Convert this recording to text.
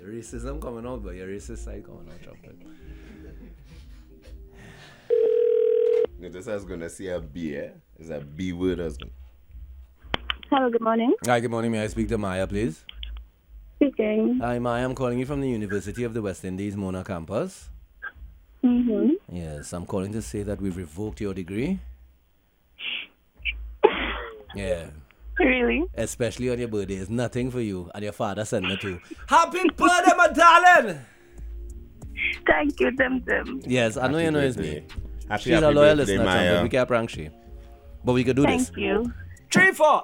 Racism coming out, but your racist side coming out, chocolate. Notice I was going to say a B, eh? It's a B word. Hello, good morning. Hi, good morning. May I speak to Maya, please? Speaking. Hi, Maya. I'm calling you from the University of the West Indies, Mona campus. Mm-hmm. Yes, I'm calling to say that we've revoked your degree. Yeah. Really? Especially on your birthday. It's nothing for you. And your father sent me to. Happy birthday, my darling! Thank you, Dem. Yes, I know you know it's me. Happy She's a loyal birthday, listener, Maya. champion. We can't prank she. But we could do this. Thank you. 3, 4.